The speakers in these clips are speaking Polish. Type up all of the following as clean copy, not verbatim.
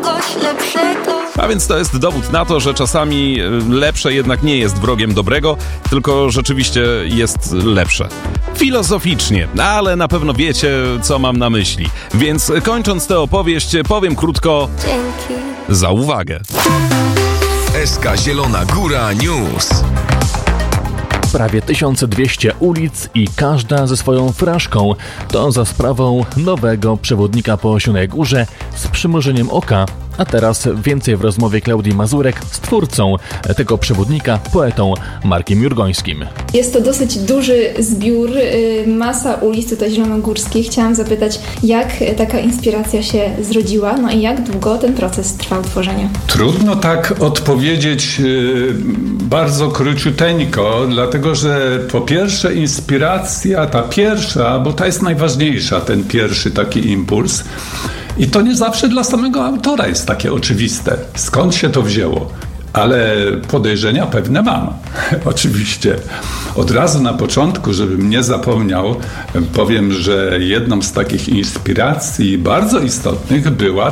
kogoś lepszego. A więc to jest dowód na to, że czasami lepsze jednak nie jest wrogiem dobrego, tylko rzeczywiście jest lepsze. Filozoficznie, ale na pewno wiecie, co mam na myśli. Więc kończąc tę opowieść, powiem krótko: Dzięki za uwagę. SK Zielona Góra News. Prawie 1200 ulic i każda ze swoją fraszką. To za sprawą nowego przewodnika po Osinej Górze z przymrużeniem oka. A teraz więcej w rozmowie Klaudii Mazurek z twórcą tego przewodnika, poetą Markiem Jurgońskim. Jest to dosyć duży zbiór, masa ulic tutaj zielonogórskich. Chciałam zapytać, jak taka inspiracja się zrodziła, no i jak długo ten proces trwał tworzenia? Trudno tak odpowiedzieć bardzo króciuteńko, dlatego że po pierwsze inspiracja, ta pierwsza, bo ta jest najważniejsza, ten pierwszy taki impuls. I to nie zawsze dla samego autora jest takie oczywiste. Skąd się to wzięło? Ale podejrzenia pewne mam. Oczywiście. Od razu na początku, żebym nie zapomniał, powiem, że jedną z takich inspiracji bardzo istotnych była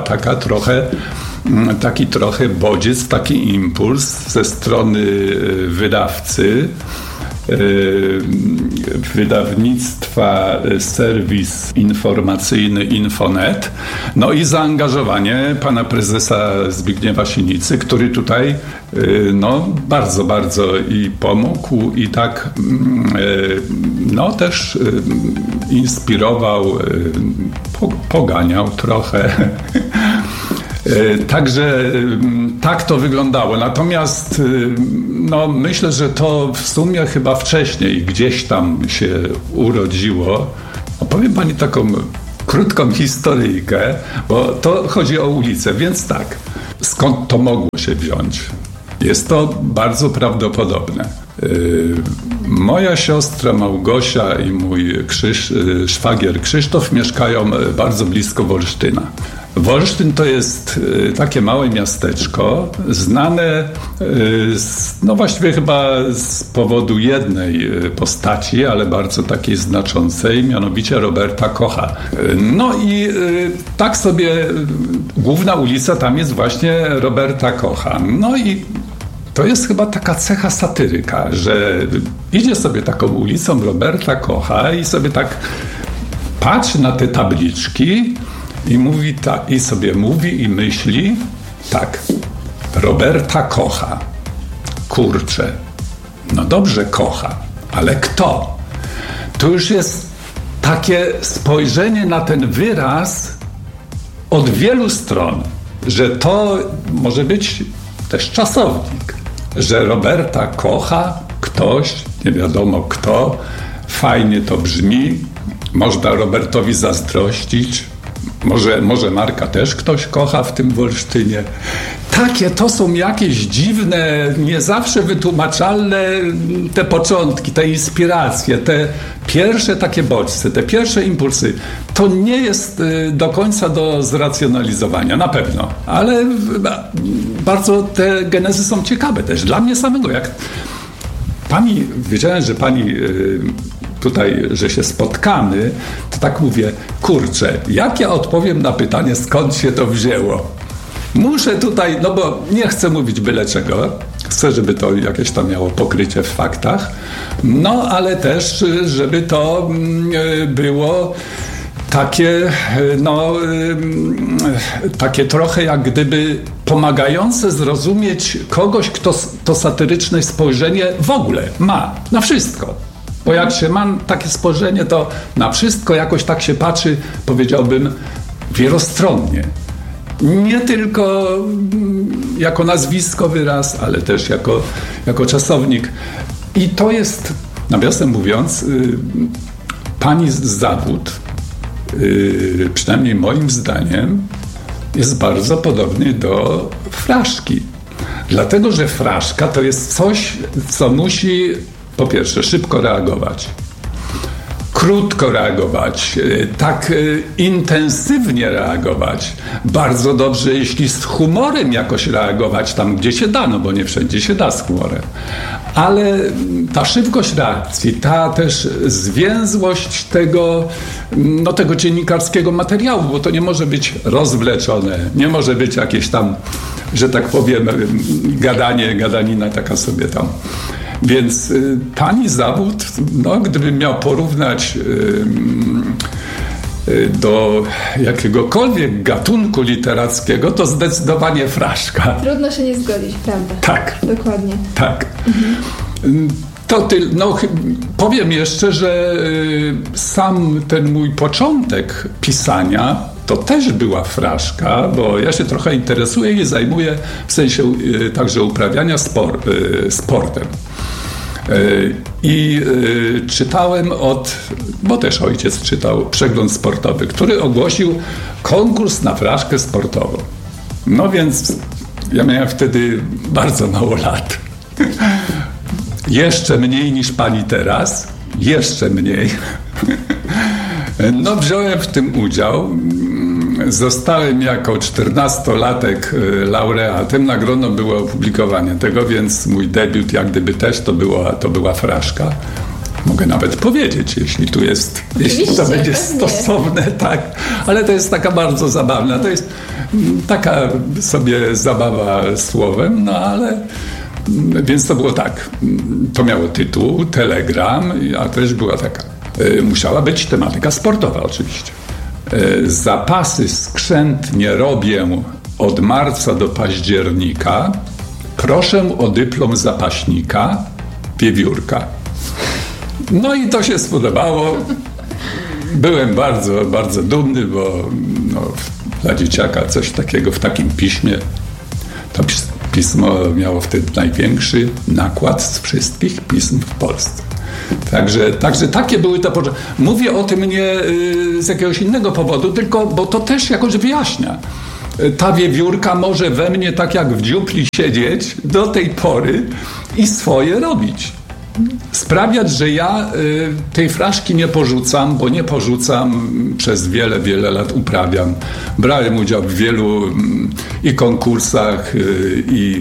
taki trochę bodziec, taki impuls ze strony wydawcy, wydawnictwa Serwis Informacyjny Infonet, no i zaangażowanie pana prezesa Zbigniewa Sinicy, który tutaj bardzo, bardzo i pomógł i tak też inspirował, poganiał trochę. Także tak to wyglądało. Natomiast myślę, że to w sumie chyba wcześniej gdzieś tam się urodziło. Opowiem pani taką krótką historyjkę, bo to chodzi o ulicę, więc tak. Skąd to mogło się wziąć? Jest to bardzo prawdopodobne. Moja siostra Małgosia i mój szwagier Krzysztof mieszkają bardzo blisko Wolsztyna. Wolsztyn to jest takie małe miasteczko, znane właściwie chyba z powodu jednej postaci, ale bardzo takiej znaczącej, mianowicie Roberta Kocha. No i tak sobie główna ulica tam jest właśnie Roberta Kocha. No i to jest chyba taka cecha satyryka, że idzie sobie taką ulicą Roberta Kocha i sobie tak patrzy na te tabliczki i mówi i sobie mówi i myśli tak: Roberta Kocha. Kurczę, no dobrze kocha, ale kto? To już jest takie spojrzenie na ten wyraz od wielu stron, że to może być też czasownik, że Roberta kocha ktoś, nie wiadomo kto, fajnie to brzmi, można Robertowi zazdrościć, może Marka też ktoś kocha w tym Wolsztynie. Takie to są jakieś dziwne, nie zawsze wytłumaczalne te początki, te inspiracje, te pierwsze takie bodźce, te pierwsze impulsy. To nie jest do końca do zracjonalizowania, na pewno. Ale bardzo te genezy są ciekawe też. Dla mnie samego, jak pani, wiedziałem, że pani tutaj, że się spotkamy, to tak mówię, kurczę, jak ja odpowiem na pytanie, skąd się to wzięło? Muszę tutaj, bo nie chcę mówić byle czego, chcę, żeby to jakieś tam miało pokrycie w faktach, ale też, żeby to było takie, takie trochę jak gdyby pomagające zrozumieć kogoś, kto to satyryczne spojrzenie w ogóle ma na wszystko. Bo jak się ma takie spojrzenie, to na wszystko jakoś tak się patrzy, powiedziałbym, wielostronnie. Nie tylko jako nazwisko wyraz, ale też jako czasownik. I to jest, nawiasem mówiąc, pani zawód, przynajmniej moim zdaniem, jest bardzo podobny do fraszki. Dlatego, że fraszka to jest coś, co musi po pierwsze szybko reagować, krótko reagować, tak intensywnie reagować. Bardzo dobrze, jeśli z humorem jakoś reagować tam, gdzie się da, no bo nie wszędzie się da z humorem. Ale ta szybkość reakcji, ta też zwięzłość tego dziennikarskiego materiału, bo to nie może być rozwleczone, nie może być jakieś tam, że tak powiem, gadanina taka sobie tam. Więc pani zawód, gdybym miał porównać do jakiegokolwiek gatunku literackiego, to zdecydowanie fraszka. Trudno się nie zgodzić, prawda? Tak. Dokładnie. Tak. Powiem jeszcze, że sam ten mój początek pisania to też była fraszka, bo ja się trochę interesuję i zajmuję w sensie także uprawiania sportem. I czytałem bo też ojciec czytał Przegląd Sportowy, który ogłosił konkurs na fraszkę sportową. No więc ja miałem wtedy bardzo mało lat. Jeszcze mniej niż pani teraz. Jeszcze mniej. No wziąłem w tym udział. Zostałem jako 14-latek laureatem. Nagrodą było opublikowanie tego, więc mój debiut jak gdyby też to była fraszka. Mogę nawet powiedzieć, jeśli to będzie stosowne, tak. Ale to jest taka bardzo zabawna. To jest taka sobie zabawa słowem, ale... Więc to było tak. To miało tytuł, telegram, a też była taka. Musiała być tematyka sportowa oczywiście. Zapasy skrzętnie robię od marca do października. Proszę o dyplom zapaśnika, wiewiórka. No i to się spodobało. Byłem bardzo, bardzo dumny, bo dla dzieciaka coś takiego w takim piśmie. To pismo miało wtedy największy nakład z wszystkich pism w Polsce. Także takie były te początki. Mówię o tym nie z jakiegoś innego powodu, tylko bo to też jakoś wyjaśnia. Ta wiewiórka może we mnie tak jak w dziupli siedzieć do tej pory i swoje robić. Sprawiać, że ja tej fraszki nie porzucam, bo nie porzucam, przez wiele, wiele lat uprawiam. Brałem udział w wielu i konkursach i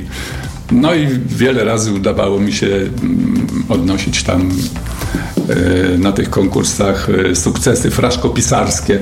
wiele razy udawało mi się odnosić tam na tych konkursach sukcesy fraszkopisarskie.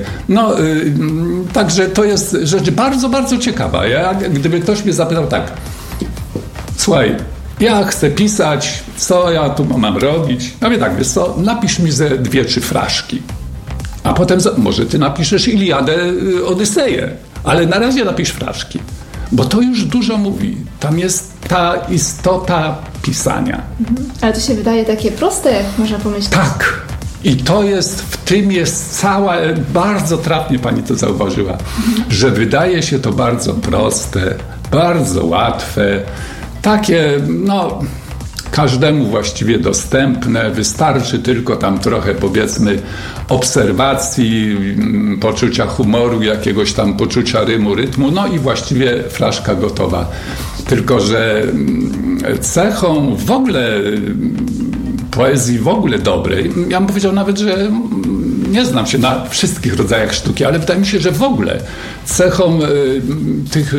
Także to jest rzecz bardzo, bardzo ciekawa. Gdyby ktoś mnie zapytał tak, słuchaj, ja chcę pisać, co ja tu mam robić? Ja mówię tak, wiesz co, napisz mi ze 2-3 fraszki, a potem może ty napiszesz Iliadę, Odyseję, ale na razie napisz fraszki, bo to już dużo mówi. Tam jest ta istota pisania. Ale to się wydaje takie proste, jak można pomyśleć. Tak. I w tym jest cała, bardzo trafnie pani to zauważyła, że wydaje się to bardzo proste, bardzo łatwe, takie, każdemu właściwie dostępne, wystarczy tylko tam trochę, powiedzmy, obserwacji, poczucia humoru, jakiegoś tam poczucia rytmu, i właściwie fraszka gotowa. Tylko że cechą w ogóle poezji w ogóle dobrej, ja bym powiedział nawet, że nie znam się na wszystkich rodzajach sztuki, ale wydaje mi się, że w ogóle cechą tych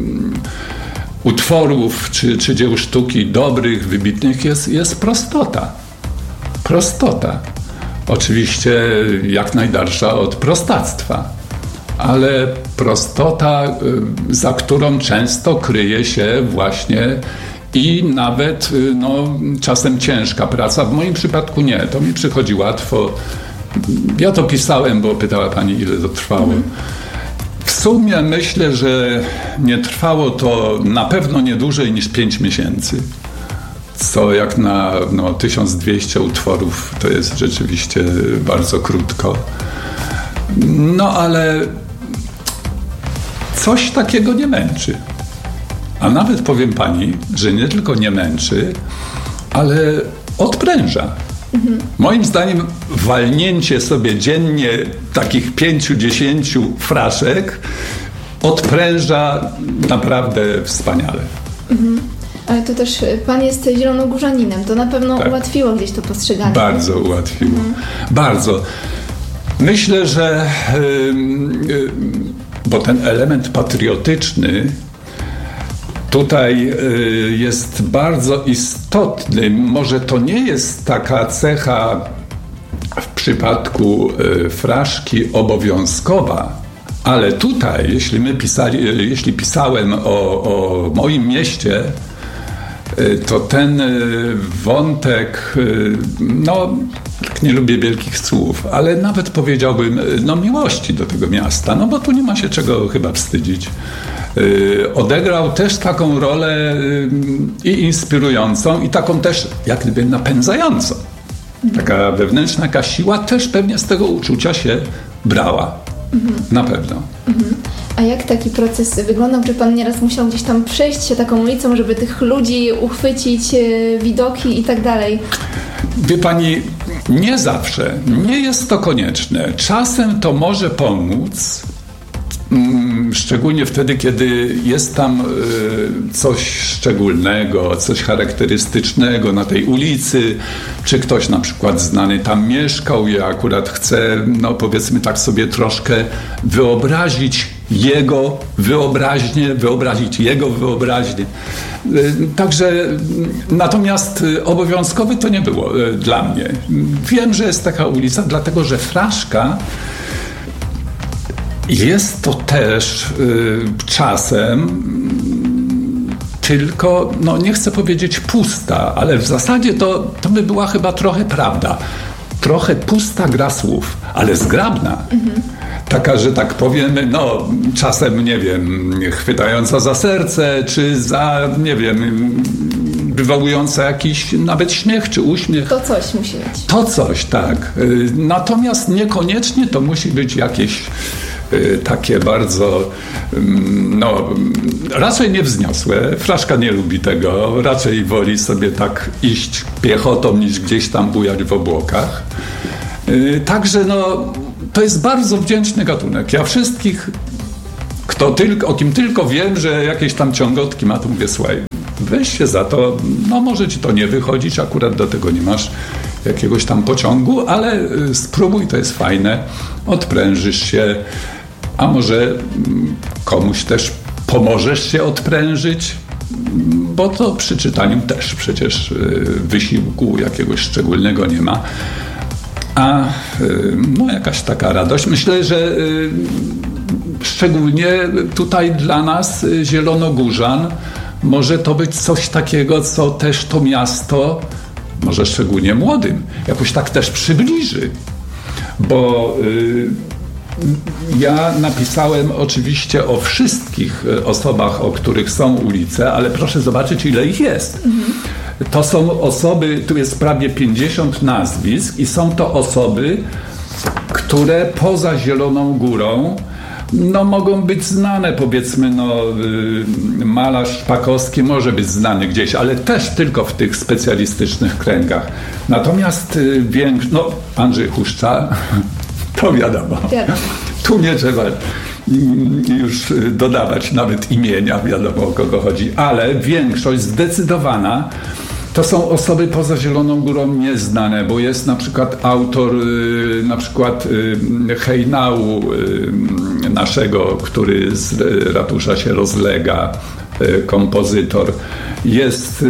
utworów czy dzieł sztuki dobrych, wybitnych jest prostota. Prostota. Oczywiście jak najdalsza od prostactwa, ale prostota, za którą często kryje się właśnie i nawet czasem ciężka praca. W moim przypadku nie, to mi przychodzi łatwo. Ja to pisałem, bo pytała pani, ile to trwało. W sumie myślę, że nie trwało to na pewno nie dłużej niż 5 miesięcy. Co jak na 1200 utworów to jest rzeczywiście bardzo krótko. Ale coś takiego nie męczy. A nawet powiem pani, że nie tylko nie męczy, ale odpręża. Moim zdaniem walnięcie sobie dziennie takich 5-10 fraszek odpręża naprawdę wspaniale. Ale to też pan jest zielonogórzaninem, to na pewno ułatwiło gdzieś to postrzeganie. Bardzo ułatwiło. Bardzo. Myślę, że bo ten element patriotyczny tutaj jest bardzo istotny. Może to nie jest taka cecha w przypadku fraszki obowiązkowa, ale tutaj, jeśli pisałem o moim mieście, to ten wątek, nie lubię wielkich słów, ale nawet powiedziałbym, miłości do tego miasta, bo tu nie ma się czego chyba wstydzić. Odegrał też taką rolę i inspirującą, i taką też jak gdyby napędzającą. Taka wewnętrzna jakaś siła też pewnie z tego uczucia się brała. Na pewno. A jak taki proces wyglądał? Czy pan nieraz musiał gdzieś tam przejść się taką ulicą, żeby tych ludzi uchwycić, widoki i tak dalej? Wie pani, nie zawsze. Nie jest to konieczne. Czasem to może pomóc, szczególnie wtedy, kiedy jest tam coś szczególnego, coś charakterystycznego na tej ulicy, czy ktoś na przykład znany tam mieszkał i akurat chce, powiedzmy tak sobie troszkę wyobrazić jego wyobraźnię, wyobrazić jego wyobraźnię. Także natomiast obowiązkowe to nie było dla mnie. Wiem, że jest taka ulica, dlatego że fraszka jest to też czasem tylko, nie chcę powiedzieć pusta, ale w zasadzie to by była chyba trochę prawda. Trochę pusta gra słów, ale zgrabna. Taka, że tak powiem, czasem, nie wiem, chwytająca za serce, czy za, nie wiem, wywołująca jakiś nawet śmiech, czy uśmiech. To coś musi być. To coś, tak. Natomiast niekoniecznie to musi być jakieś takie bardzo, raczej niewzniosłe. Fraszka nie lubi tego, raczej woli sobie tak iść piechotą, niż gdzieś tam bujać w obłokach. Także to jest bardzo wdzięczny gatunek. Ja wszystkich, o kim tylko wiem, że jakieś tam ciągotki ma, to mówię, słuchaj, weź się za to, może ci to nie wychodzić, akurat do tego nie masz jakiegoś tam pociągu, ale spróbuj, to jest fajne, odprężysz się, a może komuś też pomożesz się odprężyć, bo to przy czytaniu też przecież wysiłku jakiegoś szczególnego nie ma. A jakaś taka radość. Myślę, że szczególnie tutaj dla nas, zielonogórzan, może to być coś takiego, co też to miasto, może szczególnie młodym, jakoś tak też przybliży. Bo ja napisałem oczywiście o wszystkich osobach, o których są ulice, ale proszę zobaczyć, ile ich jest. To są osoby, tu jest prawie 50 nazwisk i są to osoby, które poza Zieloną Górą mogą być znane, powiedzmy, malarz Szpakowski może być znany gdzieś, ale też tylko w tych specjalistycznych kręgach. Natomiast Andrzej Huszcza, to wiadomo. Tu nie trzeba już dodawać nawet imienia, wiadomo o kogo chodzi, ale większość zdecydowana to są osoby poza Zieloną Górą nieznane, bo jest na przykład autor hejnału naszego, który z ratusza się rozlega, kompozytor. Jest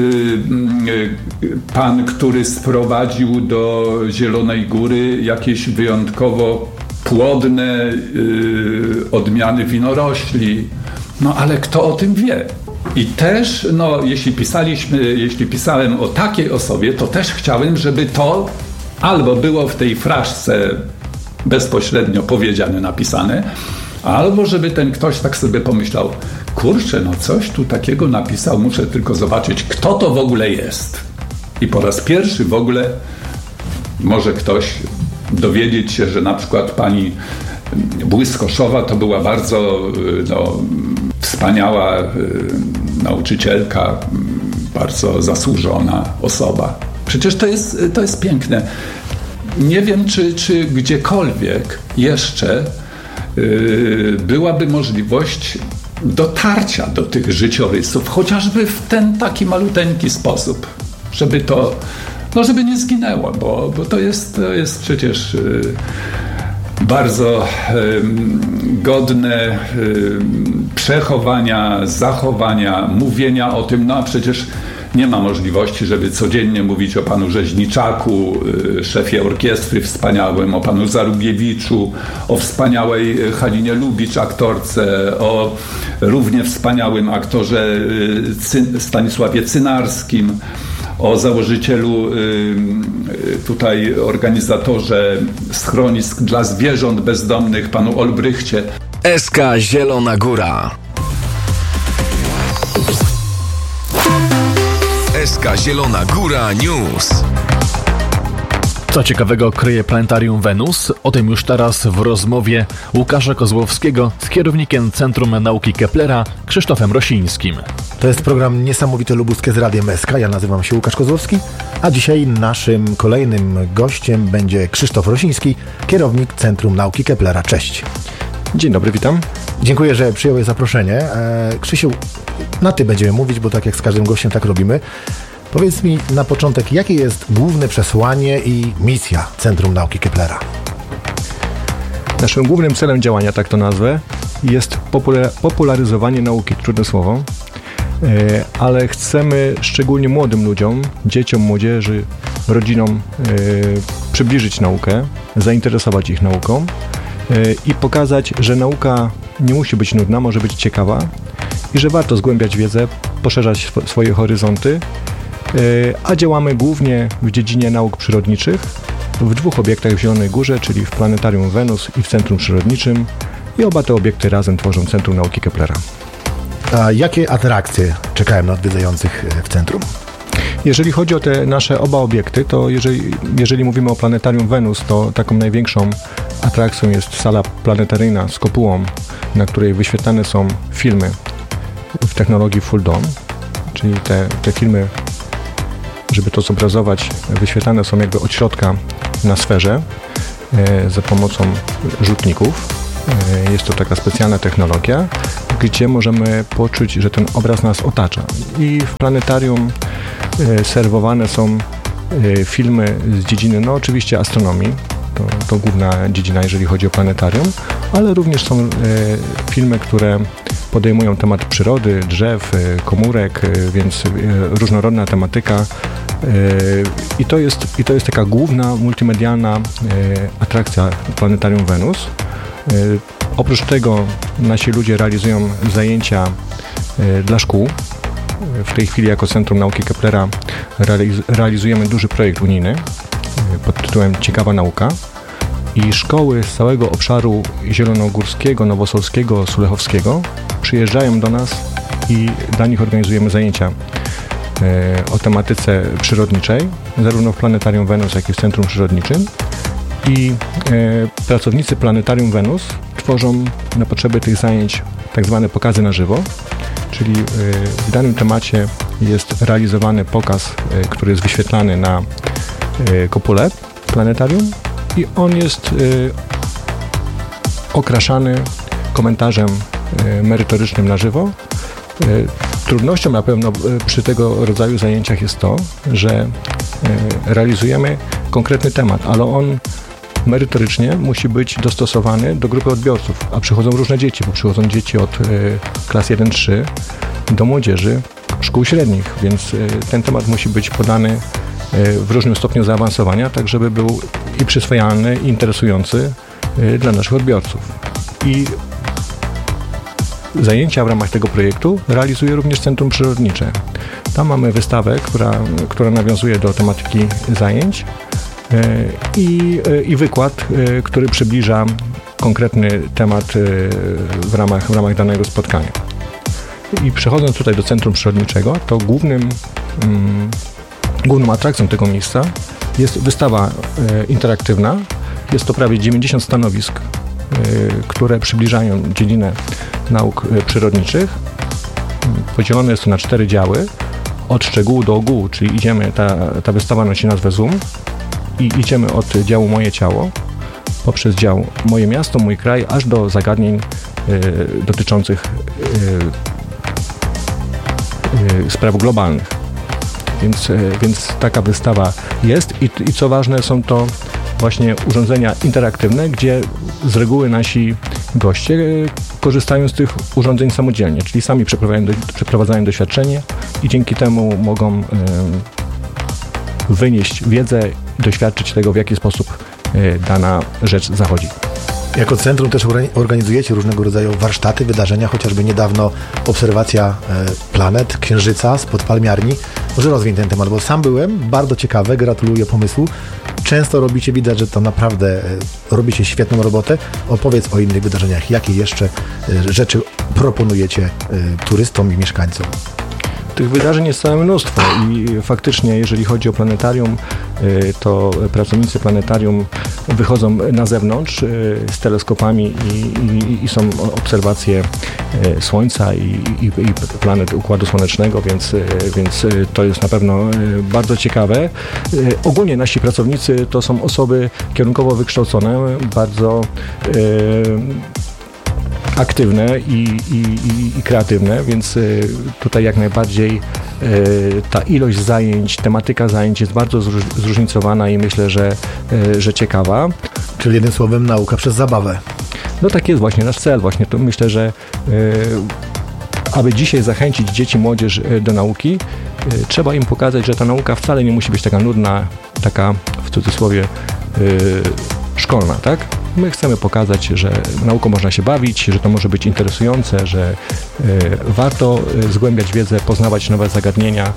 pan, który sprowadził do Zielonej Góry jakieś wyjątkowo płodne odmiany winorośli. Ale kto o tym wie? I też, jeśli pisałem o takiej osobie, to też chciałem, żeby to albo było w tej fraszce bezpośrednio powiedziane, napisane, albo żeby ten ktoś tak sobie pomyślał, kurczę, coś tu takiego napisał, muszę tylko zobaczyć, kto to w ogóle jest. I po raz pierwszy w ogóle może ktoś dowiedzieć się, że na przykład pani Błyskoszowa to była bardzo wspaniała nauczycielka, bardzo zasłużona osoba. Przecież to jest piękne. Nie wiem, czy gdziekolwiek jeszcze byłaby możliwość dotarcia do tych życiorysów, chociażby w ten taki maluteńki sposób, żeby to, żeby nie zginęło, bo to jest przecież bardzo godne przechowania, zachowania, mówienia o tym, a przecież nie ma możliwości, żeby codziennie mówić o panu Rzeźniczaku, szefie orkiestry wspaniałym, o panu Zarubiewiczu, o wspaniałej Halinie Lubicz, aktorce, o równie wspaniałym aktorze Stanisławie Cynarskim, o założycielu, tutaj organizatorze schronisk dla zwierząt bezdomnych, panu Olbrychcie. SK Zielona Góra. SK Zielona Góra News. Co ciekawego kryje planetarium Wenus? O tym już teraz w rozmowie Łukasza Kozłowskiego z kierownikiem Centrum Nauki Keplera Krzysztofem Rosińskim. To jest program Niesamowite Lubuskie z Radiem SK. Ja nazywam się Łukasz Kozłowski, a dzisiaj naszym kolejnym gościem będzie Krzysztof Rosiński, kierownik Centrum Nauki Keplera. Cześć. Dzień dobry, witam. Dziękuję, że przyjąłeś zaproszenie. Krzysiu, na ty będziemy mówić, bo tak jak z każdym gościem tak robimy. Powiedz mi na początek, jakie jest główne przesłanie i misja Centrum Nauki Keplera? Naszym głównym celem działania, tak to nazwę, jest popularyzowanie nauki, trudne słowo, ale chcemy szczególnie młodym ludziom, dzieciom, młodzieży, rodzinom przybliżyć naukę, zainteresować ich nauką i pokazać, że nauka nie musi być nudna, może być ciekawa i że warto zgłębiać wiedzę, poszerzać swoje horyzonty, a działamy głównie w dziedzinie nauk przyrodniczych w 2 obiektach w Zielonej Górze, czyli w Planetarium Wenus i w Centrum Przyrodniczym, i oba te obiekty razem tworzą Centrum Nauki Keplera. A jakie atrakcje czekają na odwiedzających w centrum? Jeżeli chodzi o te nasze oba obiekty, to jeżeli mówimy o Planetarium Wenus, to taką największą atrakcją jest sala planetaryjna z kopułą, na której wyświetlane są filmy w technologii Full Dome, czyli te filmy, żeby to zobrazować, wyświetlane są jakby od środka na sferze za pomocą rzutników. Jest to taka specjalna technologia, gdzie możemy poczuć, że ten obraz nas otacza. I w planetarium serwowane są filmy z dziedziny, oczywiście astronomii, to główna dziedzina, jeżeli chodzi o planetarium, ale również są filmy, które podejmują temat przyrody, drzew, komórek, więc różnorodna tematyka. I to jest taka główna multimedialna atrakcja Planetarium Wenus. Oprócz tego nasi ludzie realizują zajęcia dla szkół. W tej chwili jako Centrum Nauki Keplera realizujemy duży projekt unijny pod tytułem Ciekawa Nauka i szkoły z całego obszaru zielonogórskiego, nowosolskiego, sulechowskiego przyjeżdżają do nas i dla nich organizujemy zajęcia o tematyce przyrodniczej, zarówno w Planetarium Wenus, jak i w Centrum Przyrodniczym. I pracownicy Planetarium Wenus tworzą na potrzeby tych zajęć tak zwane pokazy na żywo, czyli w danym temacie jest realizowany pokaz, który jest wyświetlany na kopule planetarium i on jest okraszany komentarzem merytorycznym na żywo. Trudnością na pewno przy tego rodzaju zajęciach jest to, że realizujemy konkretny temat, ale on merytorycznie musi być dostosowany do grupy odbiorców, a przychodzą różne dzieci, bo przychodzą dzieci od klas 1-3 do młodzieży szkół średnich, więc ten temat musi być podany w różnym stopniu zaawansowania, tak żeby był i przyswajalny, i interesujący dla naszych odbiorców. I zajęcia w ramach tego projektu realizuje również Centrum Przyrodnicze. Tam mamy wystawę, która nawiązuje do tematyki zajęć i wykład, który przybliża konkretny temat w ramach danego spotkania. I przechodząc tutaj do Centrum Przyrodniczego, to główną atrakcją tego miejsca jest wystawa interaktywna. Jest to prawie 90 stanowisk, które przybliżają dziedzinę nauk przyrodniczych. Podzielone jest to na 4 działy. Od szczegółu do ogółu, czyli ta wystawa nosi nazwę Zoom i idziemy od działu Moje Ciało, poprzez dział Moje Miasto, Mój Kraj, aż do zagadnień dotyczących spraw globalnych. Więc taka wystawa jest i co ważne, są to właśnie urządzenia interaktywne, gdzie z reguły nasi goście korzystają z tych urządzeń samodzielnie, czyli sami przeprowadzają doświadczenie i dzięki temu mogą wynieść wiedzę i doświadczyć tego, w jaki sposób dana rzecz zachodzi. Jako centrum też organizujecie różnego rodzaju warsztaty, wydarzenia, chociażby niedawno obserwacja planet, Księżyca spod palmiarni. Może rozwiń ten temat, bo sam byłem, bardzo ciekawe, gratuluję pomysłu. Często robicie, widać, że to naprawdę robicie świetną robotę. Opowiedz o innych wydarzeniach, jakie jeszcze rzeczy proponujecie turystom i mieszkańcom. Tych wydarzeń jest całe mnóstwo i faktycznie, jeżeli chodzi o planetarium, to pracownicy planetarium wychodzą na zewnątrz z teleskopami i są obserwacje Słońca i planet Układu Słonecznego, więc to jest na pewno bardzo ciekawe. Ogólnie nasi pracownicy to są osoby kierunkowo wykształcone, bardzo aktywne i kreatywne, więc tutaj jak najbardziej ta ilość zajęć, tematyka zajęć jest bardzo zróżnicowana i myślę, że ciekawa. Czyli jednym słowem nauka przez zabawę. No tak jest właśnie nasz cel. Właśnie to myślę, że aby dzisiaj zachęcić dzieci, młodzież do nauki, trzeba im pokazać, że ta nauka wcale nie musi być taka nudna, taka w cudzysłowie szkolna, tak? My chcemy pokazać, że nauką można się bawić, że to może być interesujące, że warto zgłębiać wiedzę, poznawać nowe zagadnienia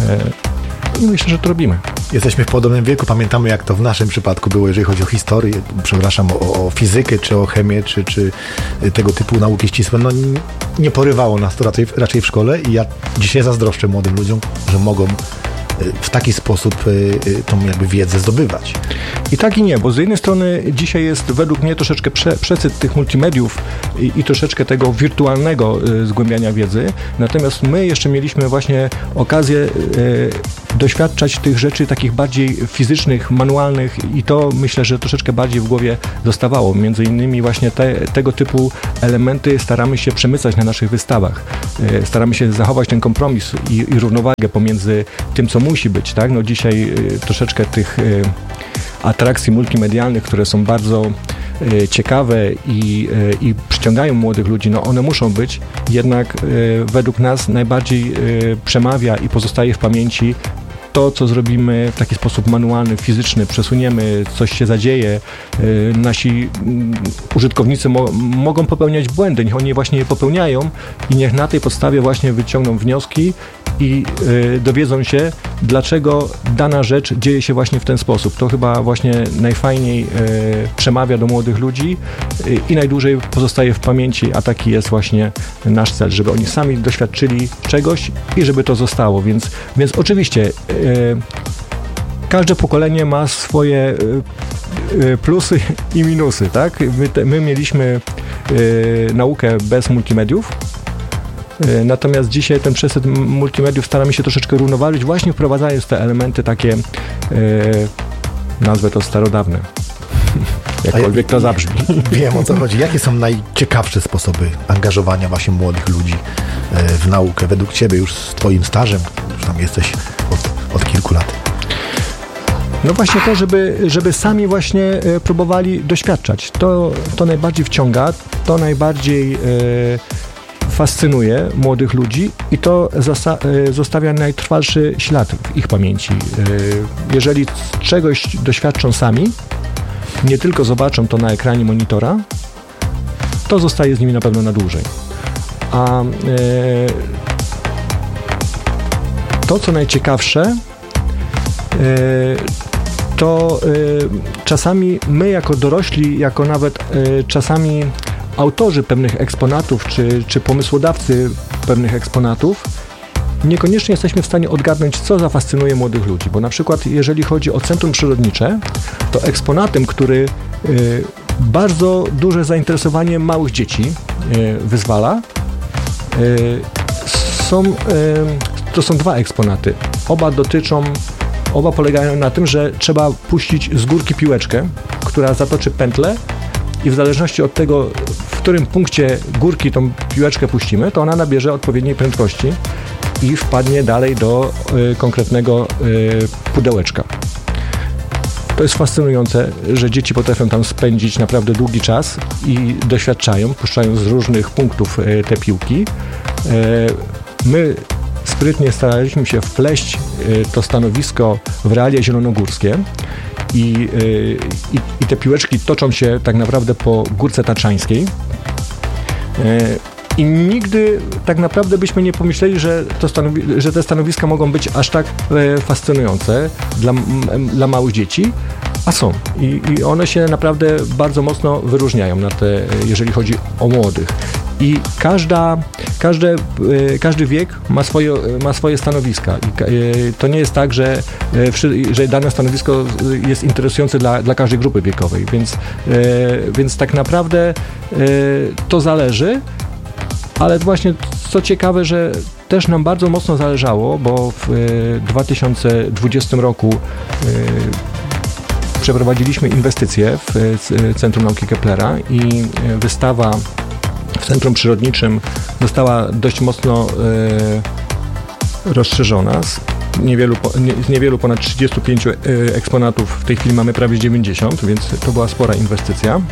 i myślę, że to robimy. Jesteśmy w podobnym wieku, pamiętamy jak to w naszym przypadku było, jeżeli chodzi o historię, przepraszam, o fizykę, czy o chemię, czy tego typu nauki ścisłe. No nie porywało nas to raczej w szkole i ja dzisiaj zazdroszczę młodym ludziom, że mogą w taki sposób tą jakby wiedzę zdobywać. I tak i nie, bo z jednej strony dzisiaj jest według mnie troszeczkę przesyt tych multimediów i troszeczkę tego wirtualnego zgłębiania wiedzy, natomiast my jeszcze mieliśmy właśnie okazję doświadczać tych rzeczy takich bardziej fizycznych, manualnych i to myślę, że troszeczkę bardziej w głowie zostawało. Między innymi właśnie tego typu elementy staramy się przemycać na naszych wystawach. Staramy się zachować ten kompromis i równowagę pomiędzy tym, co musi być, tak? No dzisiaj troszeczkę tych atrakcji multimedialnych, które są bardzo ciekawe i przyciągają młodych ludzi, no one muszą być, jednak według nas najbardziej przemawia i pozostaje w pamięci to, co zrobimy w taki sposób manualny, fizyczny, przesuniemy, coś się zadzieje, nasi użytkownicy mogą popełniać błędy, niech oni właśnie je popełniają i niech na tej podstawie właśnie wyciągną wnioski i dowiedzą się, dlaczego dana rzecz dzieje się właśnie w ten sposób. To chyba właśnie najfajniej przemawia do młodych ludzi i najdłużej pozostaje w pamięci, a taki jest właśnie nasz cel, żeby oni sami doświadczyli czegoś i żeby to zostało. Więc oczywiście każde pokolenie ma swoje plusy i minusy, tak? My mieliśmy naukę bez multimediów, natomiast dzisiaj ten przesyt multimediów staramy się troszeczkę równoważyć, właśnie wprowadzając te elementy takie, nazwę to starodawne. Jakkolwiek to zabrzmi. Wiem, o co chodzi. Jakie są najciekawsze sposoby angażowania właśnie młodych ludzi w naukę według Ciebie, już z Twoim stażem, już tam jesteś od kilku lat? No właśnie to, żeby sami właśnie próbowali doświadczać. To najbardziej wciąga, to najbardziej fascynuje młodych ludzi i to zostawia najtrwalszy ślad w ich pamięci. Jeżeli czegoś doświadczą sami, nie tylko zobaczą to na ekranie monitora, to zostaje z nimi na pewno na dłużej. A to, co najciekawsze, to czasami my jako dorośli, jako nawet czasami autorzy pewnych eksponatów, czy pomysłodawcy pewnych eksponatów, niekoniecznie jesteśmy w stanie odgadnąć, co zafascynuje młodych ludzi, bo na przykład jeżeli chodzi o Centrum Przyrodnicze, to eksponatem, który bardzo duże zainteresowanie małych dzieci wyzwala, to są dwa eksponaty. Oba polegają na tym, że trzeba puścić z górki piłeczkę, która zatoczy pętlę i w zależności od tego, w którym punkcie górki tą piłeczkę puścimy, to ona nabierze odpowiedniej prędkości i wpadnie dalej do konkretnego pudełeczka. To jest fascynujące, że dzieci potrafią tam spędzić naprawdę długi czas i doświadczają, puszczają z różnych punktów te piłki. My sprytnie staraliśmy się wpleść to stanowisko w realia zielonogórskie i te piłeczki toczą się tak naprawdę po Górce Tatrzańskiej. I nigdy tak naprawdę byśmy nie pomyśleli, że te stanowiska mogą być aż tak fascynujące dla małych dzieci, a są. I one się naprawdę bardzo mocno wyróżniają jeżeli chodzi o młodych. I każdy wiek ma swoje stanowiska. I to nie jest tak, że dane stanowisko jest interesujące dla każdej grupy wiekowej, więc tak naprawdę to zależy. Ale właśnie co ciekawe, że też nam bardzo mocno zależało, bo w 2020 roku przeprowadziliśmy inwestycje w Centrum Nauki Keplera i wystawa w Centrum Przyrodniczym została dość mocno rozszerzona. Z niewielu ponad 35 eksponatów w tej chwili mamy prawie 90, więc to była spora inwestycja.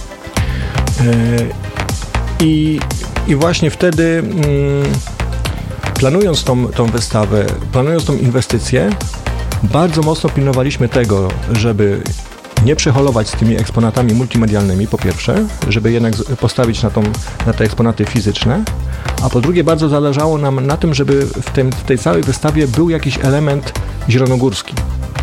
I właśnie wtedy, planując tą wystawę, planując tą inwestycję, bardzo mocno pilnowaliśmy tego, żeby nie przeholować z tymi eksponatami multimedialnymi, po pierwsze, żeby jednak postawić na te eksponaty fizyczne, a po drugie bardzo zależało nam na tym, żeby w tej całej wystawie był jakiś element zielonogórski.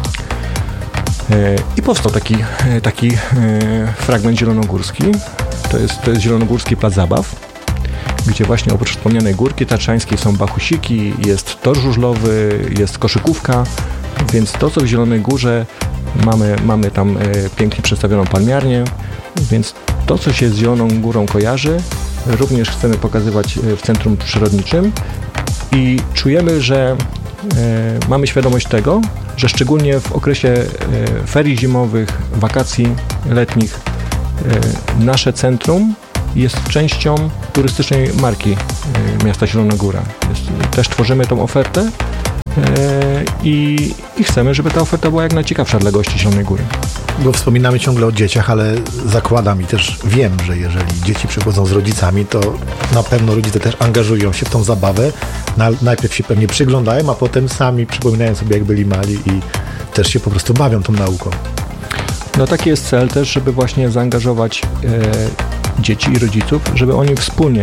I powstał taki fragment zielonogórski, to jest Zielonogórski Plac Zabaw, gdzie właśnie oprócz wspomnianej Górki Tatrzańskiej są bachusiki, jest tor żużlowy, jest koszykówka, więc to, co w Zielonej Górze mamy tam pięknie przedstawioną palmiarnię, więc to, co się z Zieloną Górą kojarzy, również chcemy pokazywać w Centrum Przyrodniczym i czujemy, że mamy świadomość tego, że szczególnie w okresie ferii zimowych, wakacji letnich nasze centrum jest częścią turystycznej marki miasta Zielona Góra. Też tworzymy tą ofertę i chcemy, żeby ta oferta była jak najciekawsza dla gości Zielonej Góry. Bo wspominamy ciągle o dzieciach, ale zakładam i też wiem, że jeżeli dzieci przychodzą z rodzicami, to na pewno rodzice też angażują się w tą zabawę. Najpierw się pewnie przyglądają, a potem sami przypominają sobie, jak byli mali i też się po prostu bawią tą nauką. No taki jest cel też, żeby właśnie zaangażować dzieci i rodziców, żeby oni wspólnie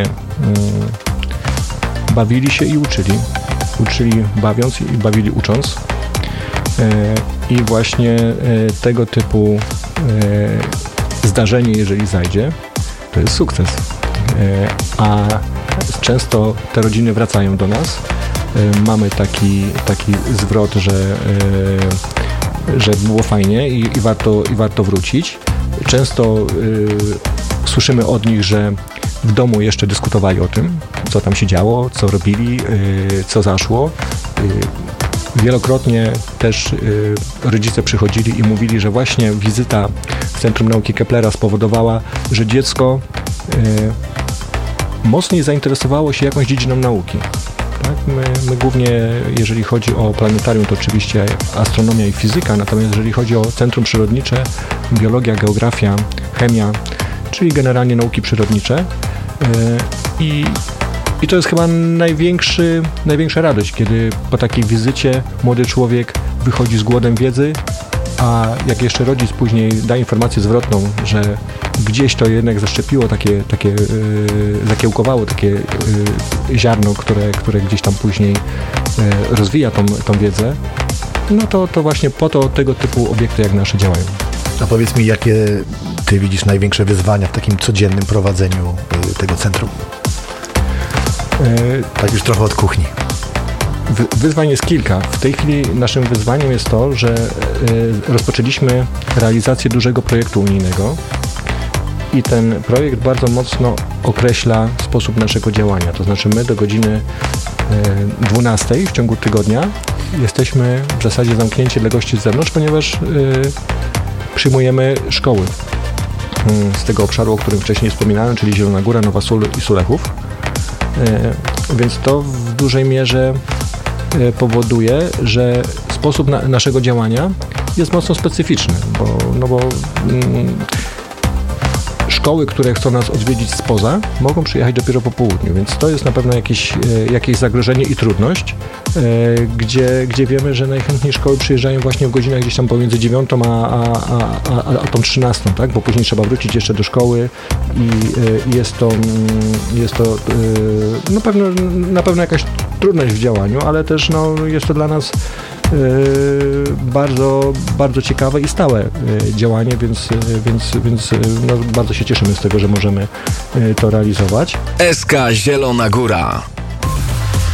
bawili się i uczyli. Uczyli bawiąc i bawili ucząc. I właśnie tego typu zdarzenie, jeżeli zajdzie, to jest sukces. A często te rodziny wracają do nas. Mamy taki zwrot, że było fajnie i warto wrócić. Często słyszymy od nich, że w domu jeszcze dyskutowali o tym, co tam się działo, co robili, co zaszło. Wielokrotnie też rodzice przychodzili i mówili, że właśnie wizyta w Centrum Nauki Keplera spowodowała, że dziecko mocniej zainteresowało się jakąś dziedziną nauki. Tak? My głównie, jeżeli chodzi o planetarium, to oczywiście astronomia i fizyka, natomiast jeżeli chodzi o Centrum Przyrodnicze, biologia, geografia, chemia, czyli generalnie nauki przyrodnicze. I to jest chyba największa radość, kiedy po takiej wizycie młody człowiek wychodzi z głodem wiedzy, a jak jeszcze rodzic później da informację zwrotną, że gdzieś to jednak zaszczepiło zakiełkowało takie ziarno, które gdzieś tam później rozwija tą wiedzę, no to właśnie po to tego typu obiekty jak nasze działają. A powiedz mi, jakie ty widzisz największe wyzwania w takim codziennym prowadzeniu tego centrum? Tak już trochę od kuchni. Wyzwań jest kilka. W tej chwili naszym wyzwaniem jest to, że rozpoczęliśmy realizację dużego projektu unijnego i ten projekt bardzo mocno określa sposób naszego działania. To znaczy my do godziny 12 w ciągu tygodnia jesteśmy w zasadzie zamknięci dla gości z zewnątrz, ponieważ przyjmujemy szkoły. z tego obszaru, o którym wcześniej wspominałem, czyli Zielona Góra, Nowa Sól i Sulechów. Więc to w dużej mierze powoduje, że sposób naszego działania jest mocno specyficzny, bo szkoły, które chcą nas odwiedzić spoza, mogą przyjechać dopiero po południu, więc to jest na pewno jakieś zagrożenie i trudność, gdzie wiemy, że najchętniej szkoły przyjeżdżają właśnie w godzinach gdzieś tam pomiędzy 9 a tą 13, tak? Bo później trzeba wrócić jeszcze do szkoły i jest to na pewno jakaś trudność w działaniu, ale też jest to dla nas bardzo, bardzo ciekawe i stałe działanie, więc bardzo się cieszymy z tego, że możemy to realizować. SK Zielona Góra.